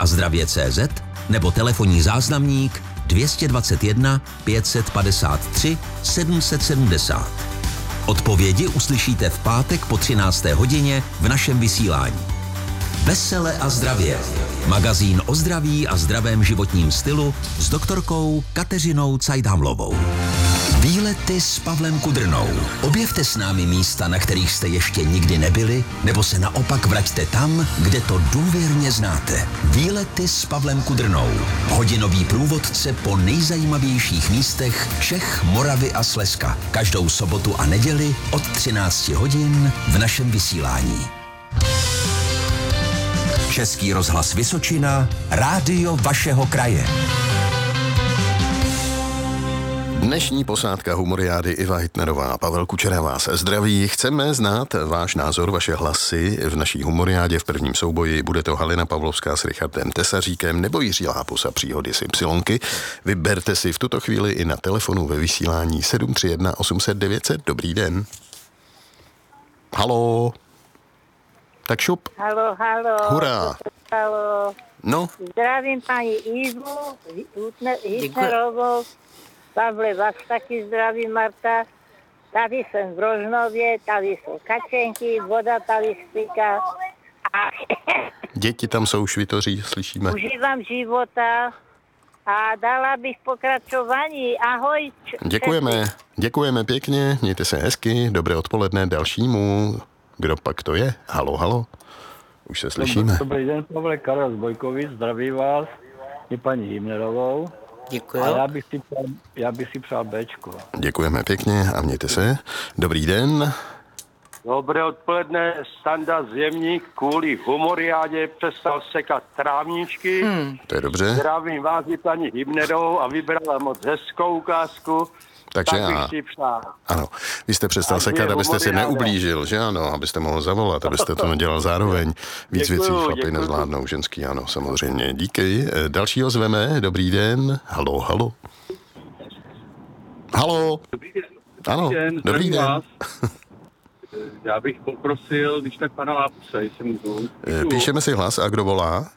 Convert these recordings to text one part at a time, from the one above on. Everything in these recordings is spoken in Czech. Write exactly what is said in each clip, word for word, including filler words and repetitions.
a zdravě tečka cé zet nebo telefonní záznamník dvě stě dvacet jedna pět set padesát tři sedm set sedmdesát. Odpovědi uslyšíte v pátek po třinácté hodině v našem vysílání. Vesele a zdravě. Magazín o zdraví a zdravém životním stylu s doktorkou Kateřinou Cajdhamlovou. Výlety s Pavlem Kudrnou. Objevte s námi místa, na kterých jste ještě nikdy nebyli, nebo se naopak vraťte tam, kde to důvěrně znáte. Výlety s Pavlem Kudrnou. Hodinový průvodce po nejzajímavějších místech Čech, Moravy a Slezska. Každou sobotu a neděli od třinácti hodin v našem vysílání. Český rozhlas Vysočina, rádio vašeho kraje. Dnešní posádka Humoriády Iva Hitnerová a Pavel Kučera vás zdraví. Chceme znát váš názor, vaše hlasy v naší Humoriádě v prvním souboji. Bude to Halina Pavlovská s Richardem Tesaříkem nebo Jiří Lápus a příhody z Ypsilonky. Vyberte si v tuto chvíli i na telefonu ve vysílání sedm tři jedna osm set devět set. Dobrý den. Haló. Tak šup. Halo, halo. Hurá. Halo. No. Zdravím paní Ivu Hitnerovou. Pavle, vás taky zdraví, Marta. Tady jsem v Rožnově, tady jsou kačenky, voda tady spíká. A děti tam jsou, švitoří, slyšíme. užívám života a dala bych pokračování. Ahoj. Děkujeme, děkujeme pěkně, mějte se hezky, dobré odpoledne dalšímu. Kdo pak to je? Halo, halo. Už se slyšíme. Dobrý den, Pavle, Karel z Bojkovic, zdraví vás i paní Himnerovou. Děkuji. A já bych si přál, já bych si přál Béčko. Děkujeme pěkně a mějte se. Dobrý den. Dobré odpoledne, Standa Zjemník kvůli Humoriádě přestal sekat trávníčky. Hmm. To je dobře. Zdravím vás i paní Hybnerovou a vybrala moc hezkou ukázku. Takže tak já, bych si přál. ano, vy jste přestal A sekat, dvě abyste si Humoriáde. neublížil, že ano, abyste mohl zavolat, abyste to nedělal zároveň. Víc Děkuju, věcí chlapi děkuju. nezvládnou, ženský ano, samozřejmě. Díky. Dalšího zveme, dobrý den. Halo, halo. Halo. Dobrý den. Ano, den, dobrý den. vás. Já bych poprosil, když tak pana Lápuse, jestli můžu. Eh, Píšeme si hlas a kdo volá?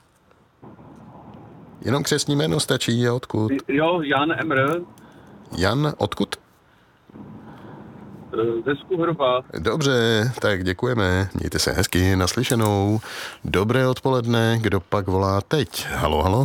Jenom křestní jméno stačí a odkud? Jo, Jan Emr, Jan, odkud? ze Skuhrova. Dobře, tak děkujeme. Mějte se hezky, naslyšenou. Dobré odpoledne, kdo pak volá teď? Halo, halo?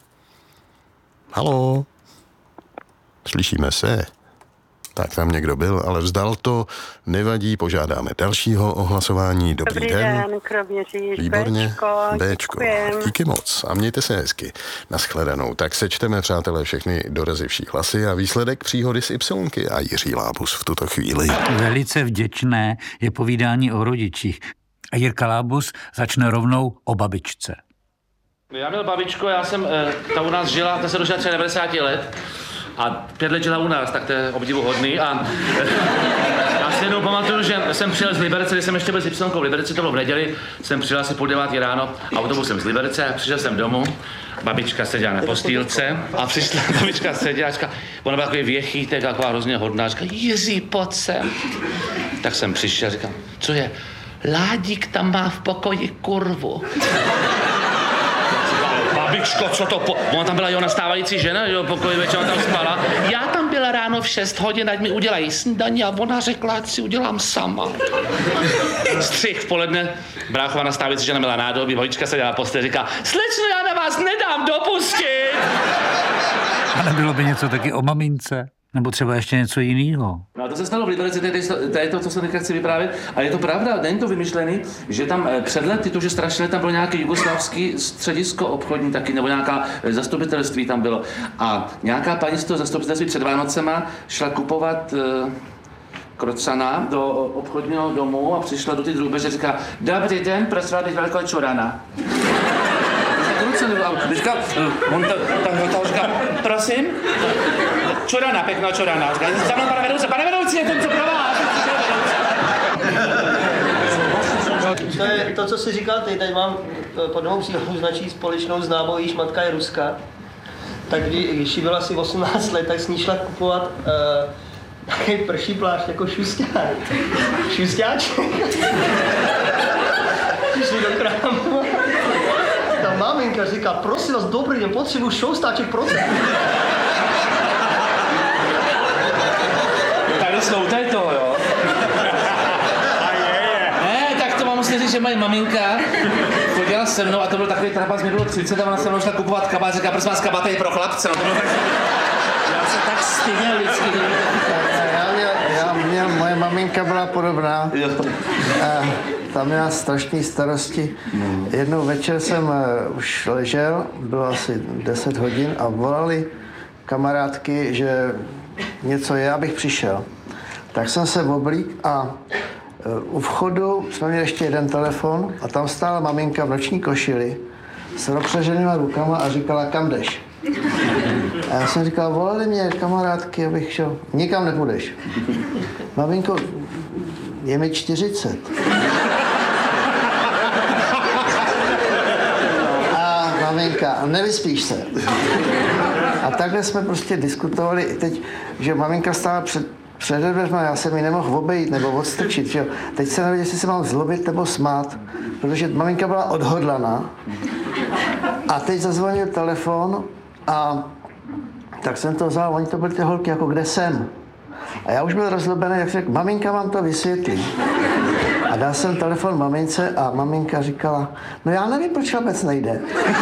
Halo? Slyšíme se. Tak tam někdo byl, ale vzdal to. Nevadí, požádáme dalšího o hlasování. Dobrý, Dobrý den. den, Kroměříž, Výborně. Béčko, Béčko. děkujem. Díky moc a mějte se hezky. Naschledanou. Tak sečteme, přátelé, všechny dorazivší hlasy a výsledek příhody z Ypsilonky a Jiří Lápus v tuto chvíli. Velice vděčné je povídání o rodičích. A Jirka Lábus začne rovnou o babičce. Já měl babičku, já jsem, ta u nás žila, ta se dožila devadesát tři let a pět let žila u nás, tak to je obdivuhodný a já si jednou pamatuju, že jsem přijel z Liberce, když jsem ještě byl s Ypsilonkou v Liberci, to bylo v neděli, jsem přijel asi půl devátý ráno autobusem z Liberce, přišel jsem domů, babička seděla na postýlce a přišla babička seděla a říká, ona byla takový věchýtek, taková hrozně hodná, říká, Jiří, pojď sem. Tak jsem přišel a říkám, co je? Ládík tam má v pokoji kurvu. Babičko, co to po... Ona tam byla jeho nastávající žena, že jo, pokoji večer tam spala. Já tam byla ráno v šest hodin, ať mi udělají snídaní a ona řekla, ať si udělám sama. Střih v poledne, bráchová nastávající žena měla nádobí, babička se dělala postel, říká, slečno, já na vás nedám dopustit. A nebylo by něco taky o mamince? Nebo třeba ještě něco jiného? No a to se stalo v Liberci, to je to, co se teďka chci vyprávět. A je to pravda, není to vymyšlený, že tam před lety, to, že strašně tam bylo nějaké jugoslavský středisko obchodní taky, nebo nějaká zastupitelství tam bylo. A nějaká paní z toho zastupitelství před Vánocema šla kupovat uh, krocana do obchodního domu a přišla do ty drůbeže a říká, dobrý den, prosím vás, velká čurana. Říká, on ta, ta, ta, říká, prosím? Čurana, pěkná čurana. Říká, za mnou, pane vedoucí, pane vedoucí, je to co pro vás. To je to, co jsi říkal ty, tady mám pod dvou příhodou značí společnou známou, jejíž matka je Ruska. Tak když jí byla asi osmnáct let, tak s ní šla kupovat uh, takový prší plášť jako šusťák. Šusťáček. Šli do krámu. Tam maminka říká, prosím vás, dobrý den, potřebuji šoustáček procent. Tady jsou, tady to, jo. Ne, tak to mám musím říct, že moje maminka chodila se mnou a to byl takový trapas, mi bylo třicet a ona se mnou šla kupovat kabát, říká, prosím vás, kabát je pro chlapce, no to bylo tak... Já se tak styděl vždycky. Já měl, já měl, moje maminka byla podobná. A ta měla strašné starosti. Jednou večer jsem uh, už ležel, bylo asi deset hodin a volali kamarádky, že něco je, abych přišel. Tak jsem se oblík a uh, u vchodu jsme měli ještě jeden telefon a tam stála maminka v noční košili s rozpřeženýma rukama a říkala, kam jdeš? A já jsem říkal, volali mě kamarádky, abych šel. Nikam nepůjdeš. Maminko, je mi čtyřicet. A maminka, nevyspíš se. A takhle jsme prostě diskutovali teď, že maminka stála před, před dveřma, já jsem ji nemohl obejít nebo odstrčit. Že? Teď se nevěděl, jestli se mám zlobit nebo smát, protože maminka byla odhodlaná. A teď zazvonil telefon a tak jsem to vzal, oni to byly ty holky, jako kde jsem. A já už byl rozlobený, jak řekl, maminka vám to vysvětlí. A dal jsem telefon mamince a maminka říkala, no já nevím, proč vůbec nejde.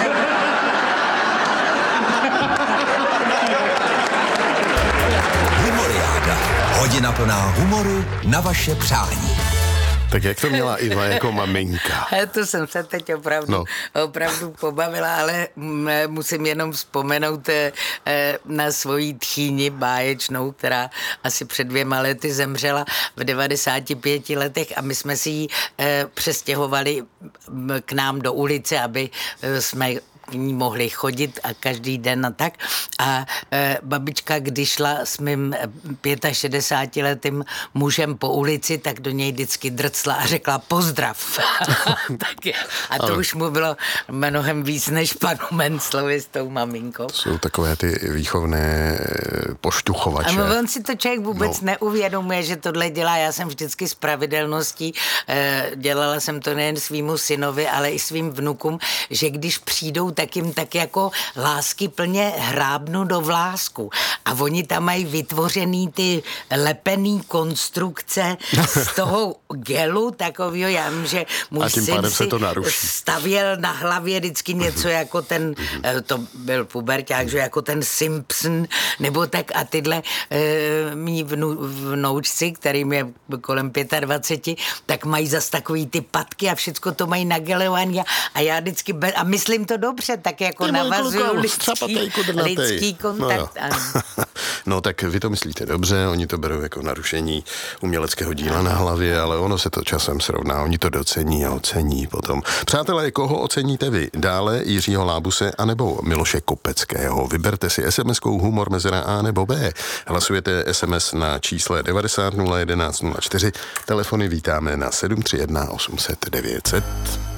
Humoriáda. Hodina plná humoru na vaše přání. Tak jak to měla Iva jako maminka? To jsem se teď opravdu, no. opravdu pobavila, ale musím jenom vzpomenout na svoji tchýni báječnou, která asi před dvěma lety zemřela v devadesáti pěti letech a my jsme si ji přestěhovali k nám do ulice, aby jsme k ní mohli chodit a každý den a tak. A e, babička, když šla s mým šedesátiletým mužem po ulici, tak do něj vždycky drcla a řekla pozdrav. Tak je. A to ale už mu bylo mnohem víc než panu Menclovi s tou maminkou. Jsou takové ty výchovné poštuchovače. A on si to člověk vůbec no. neuvědomuje, že tohle dělá. Já jsem vždycky s pravidelností, e, dělala jsem to nejen svýmu synovi, ale i svým vnukům, že když přijdou, tak jim tak jako lásky plně hrábnu do vlásku. A oni tam mají vytvořený ty lepený konstrukce z toho gelu takovýho, já vím, že můj syn si stavěl na hlavě vždycky něco jako ten, to byl puberťák, že jako ten Simpson, nebo tak a tyhle e, mý vnu, vnoučci, kterým je kolem dvacet pět, tak mají zas takový ty patky a všecko to mají nagelovaný a já vždycky, be, a myslím to dobře, tak jako navazují lidský, lidský kontakt. No, no tak vy to myslíte dobře, oni to berou jako narušení uměleckého díla na hlavě, ale ono se to časem srovná, oni to docení a ocení potom. Přátelé, koho oceníte vy? Dále Jiřího Lábuse anebo Miloše Kopeckého? Vyberte si es em eskou humor mezera A nebo B. Hlasujete es em es na čísle devadesát nula jedenáct nula čtyři. Telefony vítáme na sedm tři jedna osm set devět set.